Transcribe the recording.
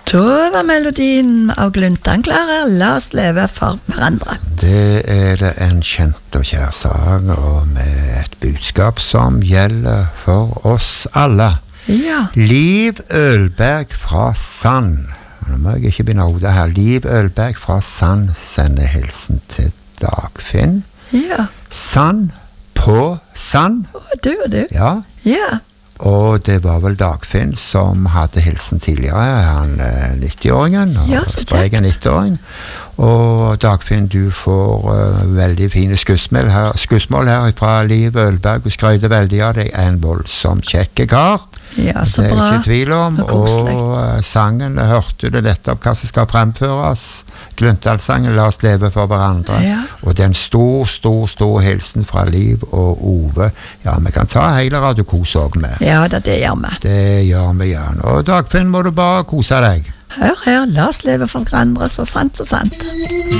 Da var melodien av Gluntan-klarer, la oss leve for hverandre. Det det en kjent og kjær sang, og med et budskap som gjelder for oss alle. Ja. Liv Ølberg fra Sand. Nå må jeg ikke begynne å hodet her. Liv Ølberg fra Sand sender hilsen til Dagfinn. Ja. Sand på Sand. Og du. Ja. Ja. Og det var vel Dagfinn som hadde hilsen tidligere, han 90-åringen, og ja, spregen 90-åring. Og Dagfinn, du får veldig fine skussmål her fra Liv Ølberg, og skrøyder veldig av deg, en voldsom kjekke kar. Ja, så det bra. Ikke tvil om, og sangen, hørte du nettopp hva som skal fremføres? Gluntal-sangen, la oss leve for hverandre. Ja. Og det en stor hilsen fra Liv og Ove. Ja, vi kan ta hele Radio Kos også med. Ja, det gjør vi. Det gjør vi gjerne. Og Dagfinn, må du bare kose deg. Hør her, la oss leve for hverandre, så sant.